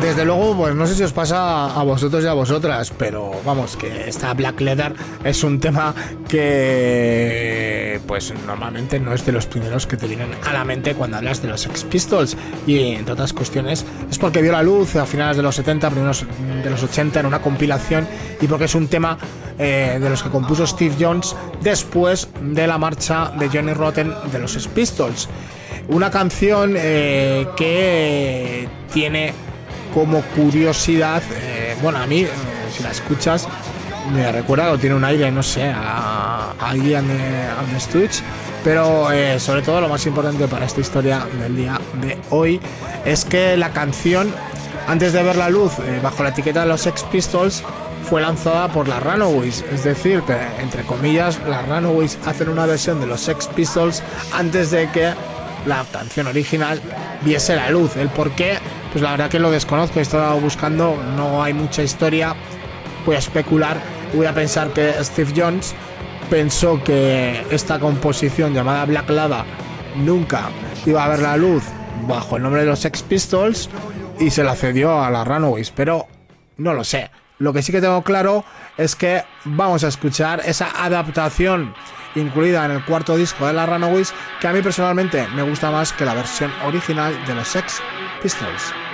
Desde luego, pues no sé si os pasa a vosotros y a vosotras, pero vamos, que esta Black Leather es un tema que pues normalmente no es de los primeros que te vienen a la mente cuando hablas de los Sex Pistols, y entre otras cuestiones es porque vio la luz a finales de los 70, primeros de los 80 en una compilación, y porque es un tema de los que compuso Steve Jones después de la marcha de Johnny Rotten de los Sex Pistols. Una canción que tiene como curiosidad, bueno, a mí, si la escuchas, me recuerda o tiene un aire, no sé, a Iggy and the Stooges, pero sobre todo lo más importante para esta historia del día de hoy es que la canción, antes de ver la luz bajo la etiqueta de los Sex Pistols, fue lanzada por las Runaways, es decir, que entre comillas las Runaways hacen una versión de los Sex Pistols antes de que la canción original viese la luz. El por qué, pues la verdad que lo desconozco, he estado buscando, no hay mucha historia. Voy a especular, voy a pensar que Steve Jones pensó que esta composición llamada Black Lava nunca iba a ver la luz bajo el nombre de los Sex Pistols y se la cedió a las Runaways, pero no lo sé. Lo que sí que tengo claro es que vamos a escuchar esa adaptación incluida en el cuarto disco de las Runaways, que a mí personalmente me gusta más que la versión original de los Sex Pistols.